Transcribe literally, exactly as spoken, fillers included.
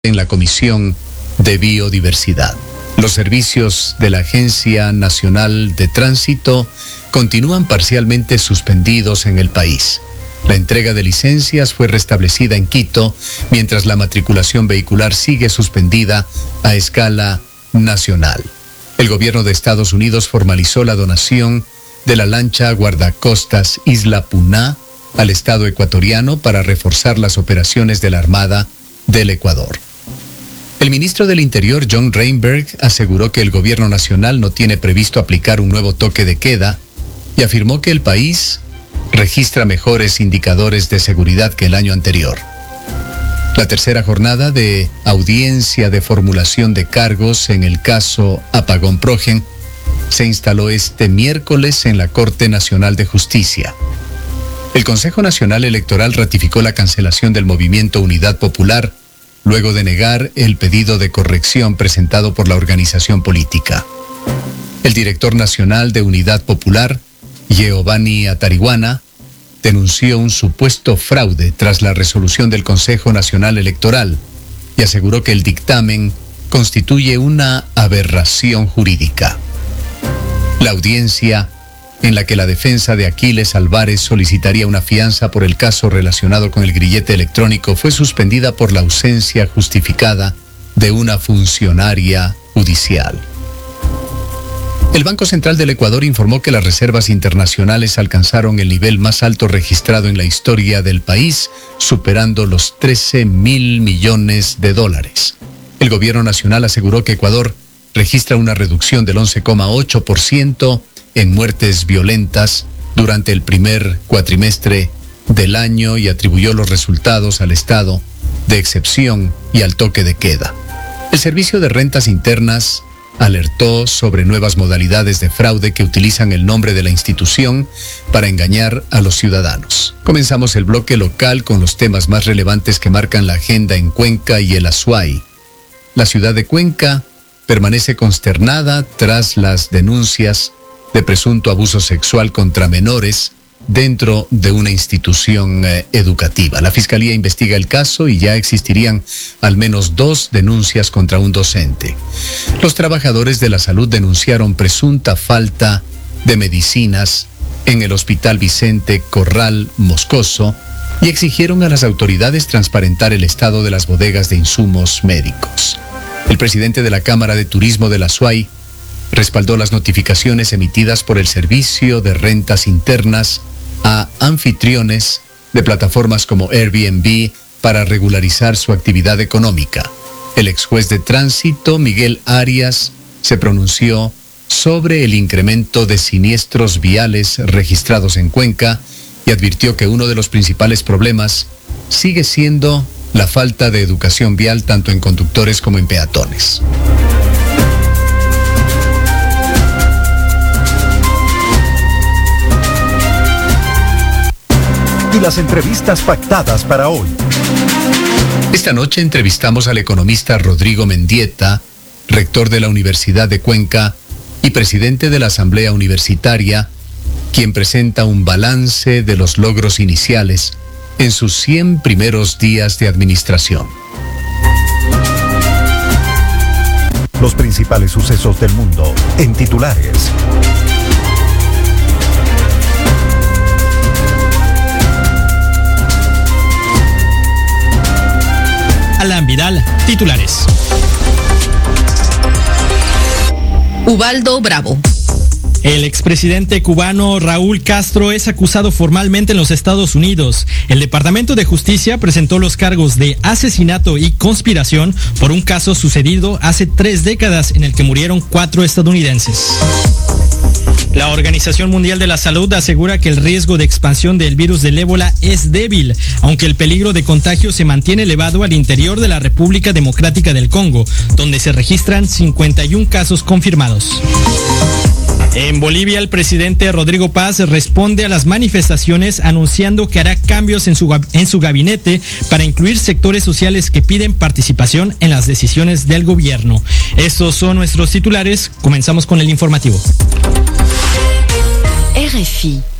en la Comisión de Biodiversidad. Los servicios de la Agencia Nacional de Tránsito continúan parcialmente suspendidos en el país. La entrega de licencias fue restablecida en Quito, mientras la matriculación vehicular sigue suspendida a escala nacional. El gobierno de Estados Unidos formalizó la donación de la lancha guardacostas Isla Puná al Estado ecuatoriano para reforzar las operaciones de la Armada del Ecuador. El ministro del Interior, John Reinberg, aseguró que el gobierno nacional no tiene previsto aplicar un nuevo toque de queda y afirmó que el país registra mejores indicadores de seguridad que el año anterior. La tercera jornada de audiencia de formulación de cargos en el caso Apagón Progen se instaló este miércoles en la Corte Nacional de Justicia. El Consejo Nacional Electoral ratificó la cancelación del movimiento Unidad Popular luego de negar el pedido de corrección presentado por la organización política. El director nacional de Unidad Popular, Giovanni Atariguana, denunció un supuesto fraude tras la resolución del Consejo Nacional Electoral y aseguró que el dictamen constituye una aberración jurídica. La audiencia, en la que la defensa de Aquiles Álvarez solicitaría una fianza por el caso relacionado con el grillete electrónico, fue suspendida por la ausencia justificada de una funcionaria judicial. El Banco Central del Ecuador informó que las reservas internacionales alcanzaron el nivel más alto registrado en la historia del país, superando los trece mil millones de dólares. El gobierno nacional aseguró que Ecuador registra una reducción del once coma ocho por ciento en muertes violentas durante el primer cuatrimestre del año y atribuyó los resultados al estado de excepción y al toque de queda. El Servicio de Rentas Internas alertó sobre nuevas modalidades de fraude que utilizan el nombre de la institución para engañar a los ciudadanos. Comenzamos el bloque local con los temas más relevantes que marcan la agenda en Cuenca y el Azuay. La ciudad de Cuenca permanece consternada tras las denuncias de presunto abuso sexual contra menores dentro de una institución eh, educativa. La Fiscalía investiga el caso y ya existirían al menos dos denuncias contra un docente. Los trabajadores de la salud denunciaron presunta falta de medicinas en el Hospital Vicente Corral Moscoso y exigieron a las autoridades transparentar el estado de las bodegas de insumos médicos. El presidente de la Cámara de Turismo de la Azuay respaldó las notificaciones emitidas por el Servicio de Rentas Internas a anfitriones de plataformas como Airbnb para regularizar su actividad económica. El ex juez de tránsito, Miguel Arias, se pronunció sobre el incremento de siniestros viales registrados en Cuenca y advirtió que uno de los principales problemas sigue siendo la falta de educación vial tanto en conductores como en peatones. Y las entrevistas pactadas para hoy. Esta noche entrevistamos al economista Rodrigo Mendieta, rector de la Universidad de Cuenca y presidente de la Asamblea Universitaria, quien presenta un balance de los logros iniciales en sus cien primeros días de administración. Los principales sucesos del mundo en titulares. Alan Vidal, titulares. Ubaldo Bravo. El expresidente cubano Raúl Castro es acusado formalmente en los Estados Unidos. El Departamento de Justicia presentó los cargos de asesinato y conspiración por un caso sucedido hace tres décadas en el que murieron cuatro estadounidenses. La Organización Mundial de la Salud asegura que el riesgo de expansión del virus del ébola es débil, aunque el peligro de contagio se mantiene elevado al interior de la República Democrática del Congo, donde se registran cincuenta y un casos confirmados. En Bolivia, el presidente Rodrigo Paz responde a las manifestaciones anunciando que hará cambios en su, en su gabinete para incluir sectores sociales que piden participación en las decisiones del gobierno. Estos son nuestros titulares. Comenzamos con el informativo. R F I.